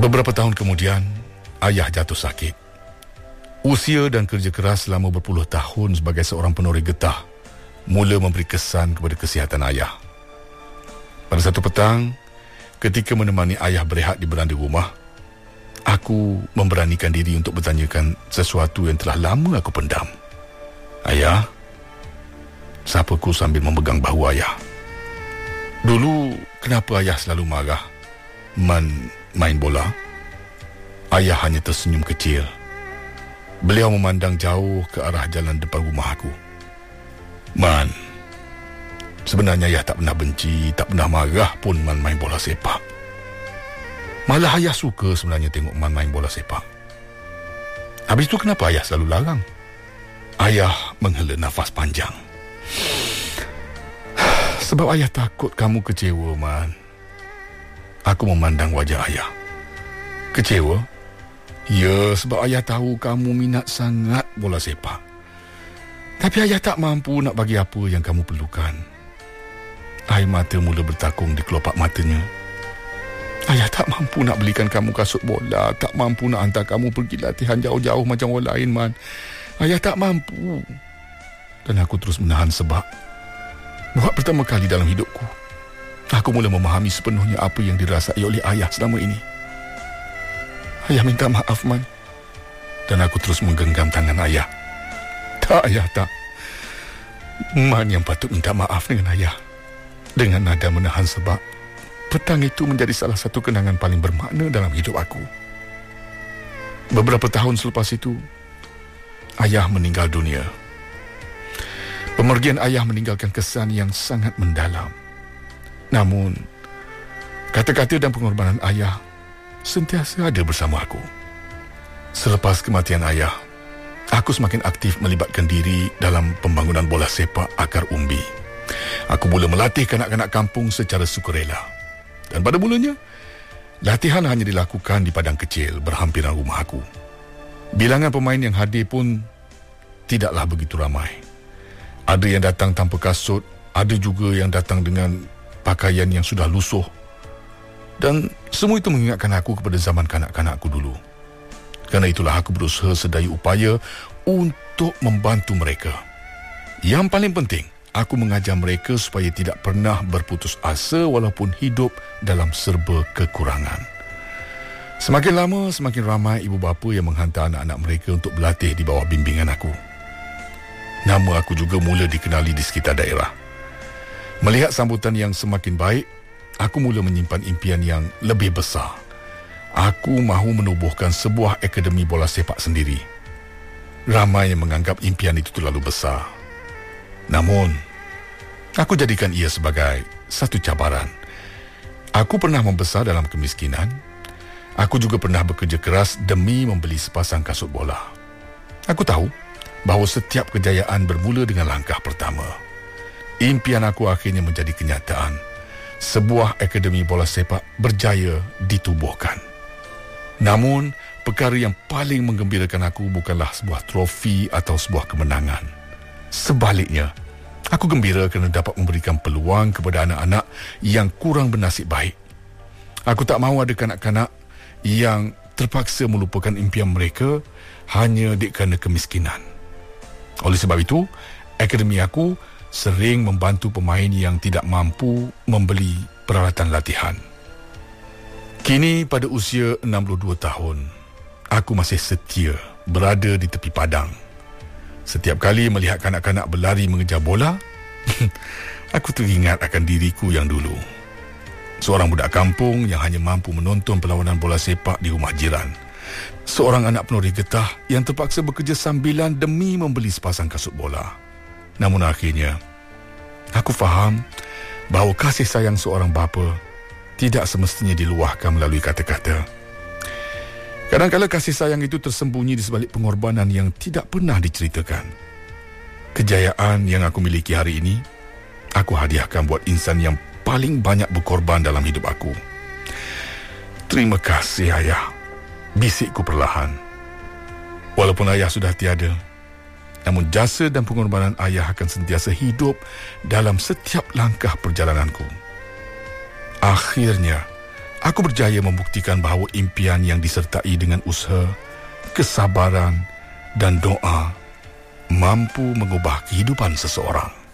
Beberapa tahun kemudian, ayah jatuh sakit. Usia dan kerja keras selama berpuluh tahun sebagai seorang penori getah mula memberi kesan kepada kesihatan ayah. Pada satu petang, ketika menemani ayah berehat di beranda rumah, aku memberanikan diri untuk bertanyakan sesuatu yang telah lama aku pendam. "Ayah," sapaku sambil memegang bahu ayah. "Dulu, kenapa ayah selalu marah? Main bola?" Ayah hanya tersenyum kecil. Beliau memandang jauh ke arah jalan depan rumah aku. "Man, sebenarnya ayah tak pernah benci, tak pernah marah pun Man main bola sepak. Malah ayah suka sebenarnya tengok Man main bola sepak. Habis itu kenapa ayah selalu larang?" Ayah menghela nafas panjang. "Sebab ayah takut kamu kecewa, Man." Aku memandang wajah ayah. "Kecewa?" "Ya, sebab ayah tahu kamu minat sangat bola sepak. Tapi ayah tak mampu nak bagi apa yang kamu perlukan." Air mata mula bertakung di kelopak matanya. "Ayah tak mampu nak belikan kamu kasut bola, tak mampu nak hantar kamu pergi latihan jauh-jauh macam orang lain, Man. Ayah tak mampu." Dan aku terus menahan sebab buat pertama kali dalam hidupku, aku mula memahami sepenuhnya apa yang dirasai oleh ayah selama ini. "Ayah minta maaf, Man." Dan aku terus menggenggam tangan ayah. "Tak, ayah, tak. Man yang patut minta maaf dengan ayah." Dengan nada menahan sebab petang itu menjadi salah satu kenangan paling bermakna dalam hidup aku. Beberapa tahun selepas itu, ayah meninggal dunia. Pemergian ayah meninggalkan kesan yang sangat mendalam. Namun, kata-kata dan pengorbanan ayah sentiasa ada bersama aku. Selepas kematian ayah, aku semakin aktif melibatkan diri dalam pembangunan bola sepak akar umbi. Aku mula melatih kanak-kanak kampung secara sukarela. Dan pada mulanya, latihan hanya dilakukan di padang kecil berhampiran rumah aku. Bilangan pemain yang hadir pun tidaklah begitu ramai. Ada yang datang tanpa kasut, ada juga yang datang dengan pakaian yang sudah lusuh. Dan semua itu mengingatkan aku kepada zaman kanak-kanakku dulu. Kerana itulah aku berusaha sedaya upaya untuk membantu mereka. Yang paling penting, aku mengajar mereka supaya tidak pernah berputus asa walaupun hidup dalam serba kekurangan. Semakin lama, semakin ramai ibu bapa yang menghantar anak-anak mereka untuk berlatih di bawah bimbingan aku. Nama aku juga mula dikenali di sekitar daerah. Melihat sambutan yang semakin baik, aku mula menyimpan impian yang lebih besar. Aku mahu menubuhkan sebuah akademi bola sepak sendiri. Ramai yang menganggap impian itu terlalu besar. Namun, aku jadikan ia sebagai satu cabaran. Aku pernah membesar dalam kemiskinan. Aku juga pernah bekerja keras demi membeli sepasang kasut bola. Aku tahu bahawa setiap kejayaan bermula dengan langkah pertama. Impian aku akhirnya menjadi kenyataan. Sebuah akademi bola sepak berjaya ditubuhkan. Namun, perkara yang paling menggembirakan aku bukanlah sebuah trofi atau sebuah kemenangan. Sebaliknya, aku gembira kerana dapat memberikan peluang kepada anak-anak yang kurang bernasib baik. Aku tak mahu ada kanak-kanak yang terpaksa melupakan impian mereka hanya kerana kemiskinan. Oleh sebab itu, akademi aku sering membantu pemain yang tidak mampu membeli peralatan latihan. Kini pada usia 62 tahun, aku masih setia berada di tepi padang. Setiap kali melihat kanak-kanak berlari mengejar bola, aku teringat akan diriku yang dulu. Seorang budak kampung yang hanya mampu menonton perlawanan bola sepak di rumah jiran. Seorang anak penori getah yang terpaksa bekerja sambilan demi membeli sepasang kasut bola. Namun akhirnya, aku faham bahawa kasih sayang seorang bapa tidak semestinya diluahkan melalui kata-kata. Kadang-kadang kasih sayang itu tersembunyi di sebalik pengorbanan yang tidak pernah diceritakan. Kejayaan yang aku miliki hari ini, aku hadiahkan buat insan yang paling banyak berkorban dalam hidup aku. Terima kasih, Ayah, bisikku perlahan. Walaupun Ayah sudah tiada, namun jasa dan pengorbanan Ayah akan sentiasa hidup dalam setiap langkah perjalananku. Akhirnya, aku berjaya membuktikan bahawa impian yang disertai dengan usaha, kesabaran dan doa mampu mengubah kehidupan seseorang.